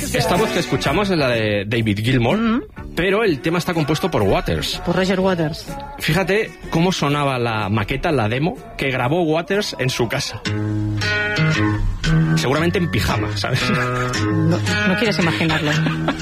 Esta voz que escuchamos es la de David Gilmour, pero el tema está compuesto por Waters. Por Roger Waters. Fíjate cómo sonaba la maqueta, la demo, que grabó Waters en su casa. Seguramente en pijama, ¿sabes? No quieres imaginarlo.